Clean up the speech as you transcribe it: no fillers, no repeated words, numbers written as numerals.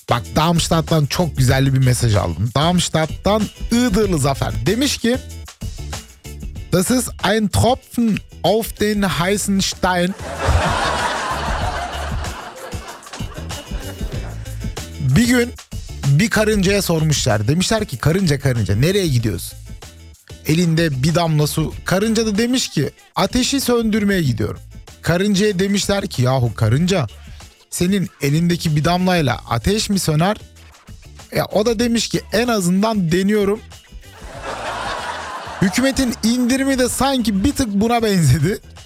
Bak, Darmstadt'tan çok güzel bir mesaj aldım. Darmstadt'tan Iğdırlı Zafer. Demiş ki: Das ist ein Tropfen auf den heißen Stein. Bir gün bir karıncaya sormuşlar. Demişler ki karınca nereye gidiyorsun? Elinde bir damla su. Karınca da demiş ki ateşi söndürmeye gidiyorum. Karıncaya demişler ki yahu karınca, senin elindeki bir damlayla ateş mi söner? O da demiş ki en azından deniyorum. Hükümetin indirimi de sanki bir tık buna benzedi.